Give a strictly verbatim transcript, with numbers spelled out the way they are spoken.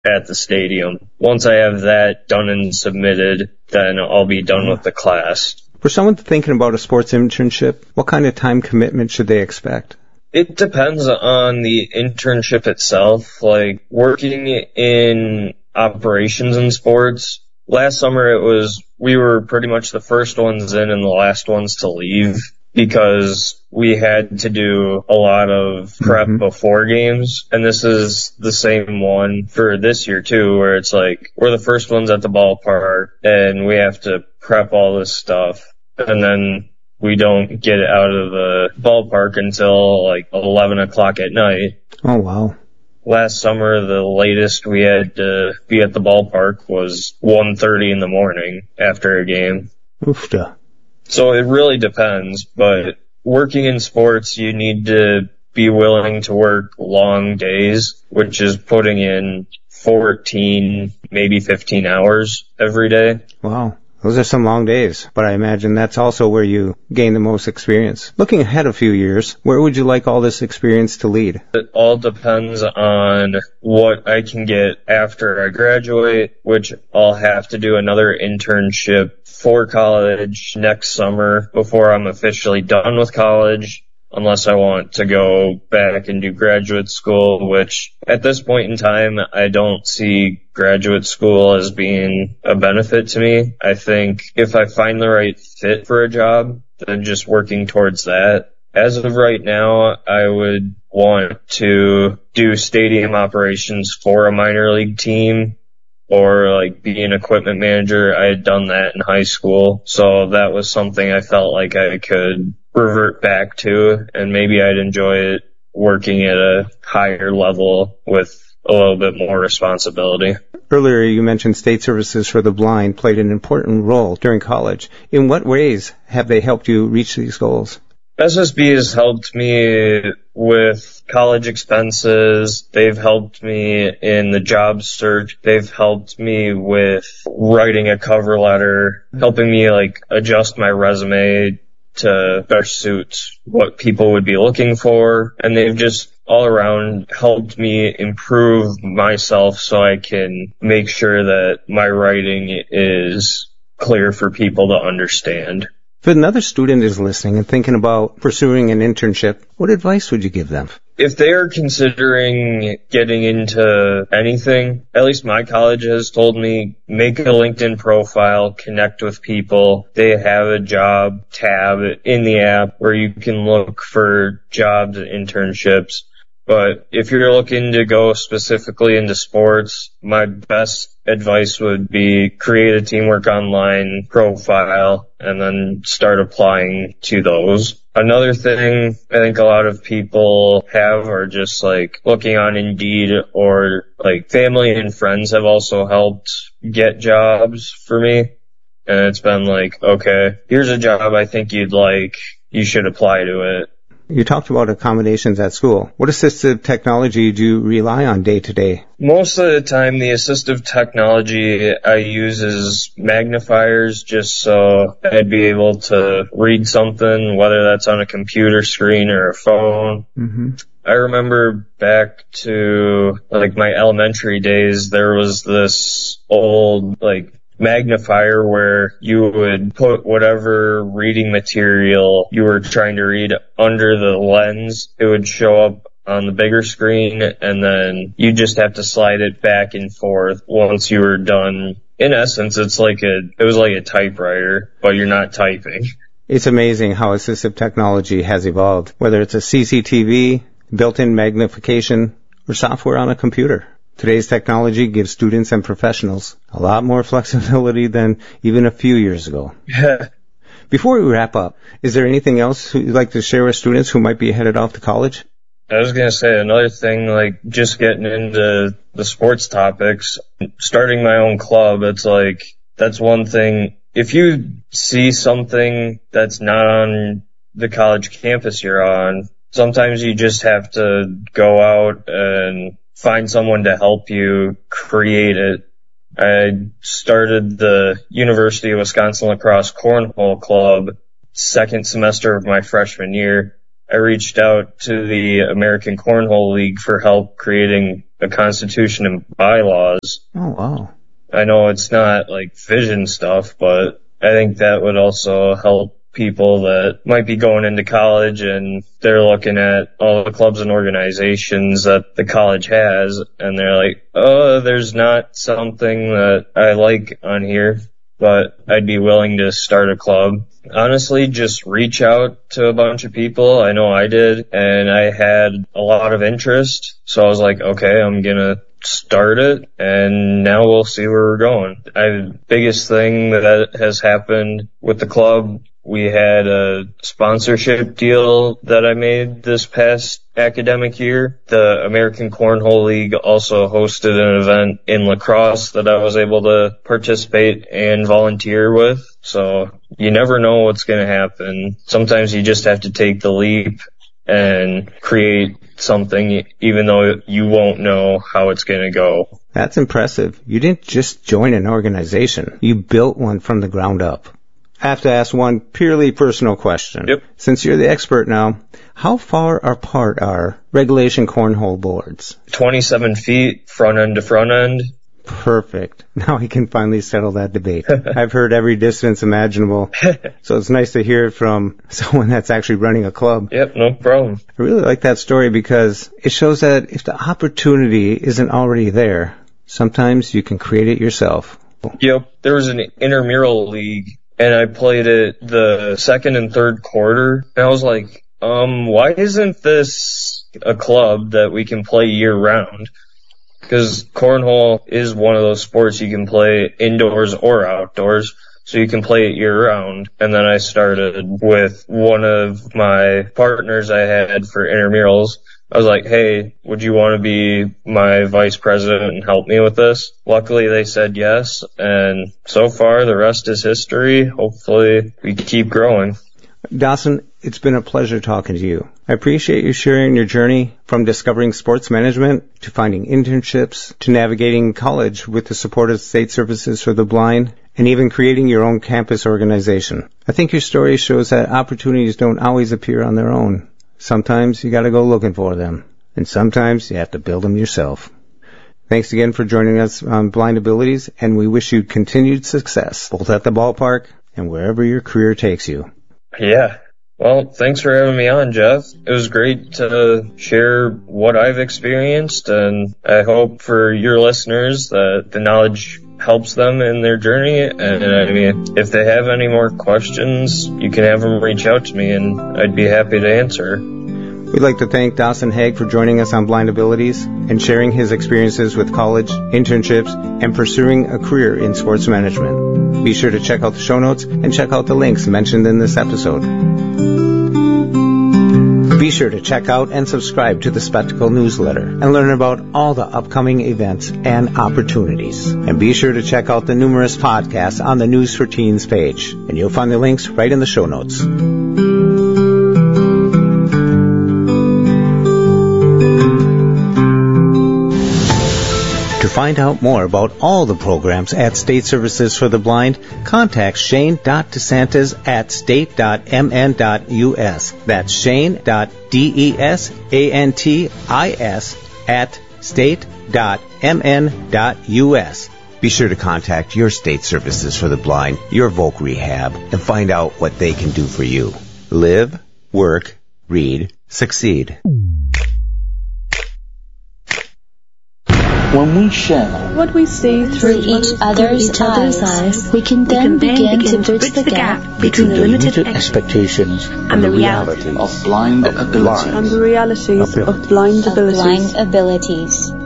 at the stadium. Once I have that done and submitted, then I'll be done with the class. For someone thinking about a sports internship, what kind of time commitment should they expect? It depends on the internship itself. Like, working in operations in sports, last summer it was, we were pretty much the first ones in and the last ones to leave because we had to do a lot of prep mm-hmm. before games. And this is the same one for this year too, where it's like, we're the first ones at the ballpark and we have to prep all this stuff. And then we don't get out of the ballpark until like eleven o'clock at night. Oh, wow. Last summer, the latest we had to be at the ballpark was one thirty in the morning after a game. Oofda. So it really depends, but working in sports, you need to be willing to work long days, which is putting in fourteen, maybe fifteen hours every day. Wow. Those are some long days, but I imagine that's also where you gain the most experience. Looking ahead a few years, where would you like all this experience to lead? It all depends on what I can get after I graduate, which I'll have to do another internship for college next summer before I'm officially done with college, unless I want to go back and do graduate school, which at this point in time, I don't see graduate school as being a benefit to me. I think if I find the right fit for a job, then just working towards that. As of right now, I would want to do stadium operations for a minor league team or like be an equipment manager. I had done that in high school, so that was something I felt like I could revert back to, and maybe I'd enjoy it working at a higher level with a little bit more responsibility. Earlier, you mentioned State Services for the Blind played an important role during college. In what ways have they helped you reach these goals? S S B has helped me with college expenses. They've helped me in the job search. They've helped me with writing a cover letter, helping me like adjust my resume to best suit what people would be looking for. And they've just all around helped me improve myself so I can make sure that my writing is clear for people to understand. If another student is listening and thinking about pursuing an internship, what advice would you give them? If they are considering getting into anything, at least my college has told me, make a LinkedIn profile, connect with people. They have a job tab in the app where you can look for jobs and internships. But if you're looking to go specifically into sports, my best advice would be create a Teamwork Online profile and then start applying to those. Another thing I think a lot of people have are just like looking on Indeed, or like family and friends have also helped get jobs for me. And it's been like, okay, here's a job I think you'd like. You should apply to it. You talked about accommodations at school. What assistive technology do you rely on day to day? Most of the time, the assistive technology I use is magnifiers, just so I'd be able to read something, whether that's on a computer screen or a phone. Mm-hmm. I remember back to like my elementary days, there was this old like magnifier where you would put whatever reading material you were trying to read under the lens. It would show up on the bigger screen, and then you just have to slide it back and forth once you were done. In essence, it's like a, it was like a typewriter, but you're not typing. It's amazing how assistive technology has evolved, whether it's a C C T V, built-in magnification, or software on a computer. Today's technology gives students and professionals a lot more flexibility than even a few years ago. Before we wrap up, is there anything else you'd like to share with students who might be headed off to college? I was going to say another thing, like just getting into the sports topics, starting my own club. It's like, that's one thing. If you see something that's not on the college campus you're on, sometimes you just have to go out and find someone to help you create it. I started the University of Wisconsin Lacrosse Cornhole Club second semester of my freshman year. I reached out to the American Cornhole League for help creating a constitution and bylaws. Oh, wow. I know it's not like vision stuff, but I think that would also help people that might be going into college and they're looking at all the clubs and organizations that the college has, and they're like, oh, there's not something that I like on here, but I'd be willing to start a club. Honestly, just reach out to a bunch of people. I know I did, and I had a lot of interest, so I was like, okay, I'm gonna start it, and now we'll see where we're going. I biggest thing that has happened with the club, we had a sponsorship deal that I made this past academic year. The American Cornhole League also hosted an event in La Crosse that I was able to participate and volunteer with. So you never know what's going to happen. Sometimes you just have to take the leap and create something even though you won't know how it's going to go. That's impressive. You didn't just join an organization. You built one from the ground up. I have to ask one purely personal question. Yep. Since you're the expert now, how far apart are regulation cornhole boards? twenty-seven feet, front end to front end. Perfect. Now we can finally settle that debate. I've heard every distance imaginable, so it's nice to hear it from someone that's actually running a club. Yep, no problem. I really like that story because it shows that if the opportunity isn't already there, sometimes you can create it yourself. Yep, there was an intramural league, and I played it the second and third quarter, and I was like, um, why isn't this a club that we can play year round? Because cornhole is one of those sports you can play indoors or outdoors, so you can play it year round. And then I started with one of my partners I had for intramurals. I was like, hey, would you want to be my vice president and help me with this? Luckily, they said yes, and so far the rest is history. Hopefully, we keep growing. Dawson, it's been a pleasure talking to you. I appreciate you sharing your journey from discovering sports management to finding internships to navigating college with the support of State Services for the Blind and even creating your own campus organization. I think your story shows that opportunities don't always appear on their own. Sometimes you got to go looking for them, and sometimes you have to build them yourself. Thanks again for joining us on Blind Abilities, and we wish you continued success, both at the ballpark and wherever your career takes you. Yeah. Well, thanks for having me on, Jeff. It was great to share what I've experienced, and I hope for your listeners that the knowledge helps them in their journey. And I mean, if they have any more questions, you can have them reach out to me, and I'd be happy to answer. We'd like to thank Dawson Haig for joining us on Blind Abilities and sharing his experiences with college, internships, and pursuing a career in sports management. Be sure to check out the show notes and check out the links mentioned in this episode. Be sure to check out and subscribe to the Spectacle newsletter and learn about all the upcoming events and opportunities. And be sure to check out the numerous podcasts on the News for Teens page, and you'll find the links right in the show notes. To find out more about all the programs at State Services for the Blind, contact Shane dot DeSantis at state dot m n dot u s. That's Shane dot DeSantis at state dot m n dot u s. Be sure to contact your State Services for the Blind, your Voc Rehab, and find out what they can do for you. Live, work, read, succeed. When we share what we see through each other's, each other's eyes, eyes, we can then, we can begin, then begin to bridge the gap between the limited expectations and the reality of blind abilities. And the reality of blind abilities. Blind abilities.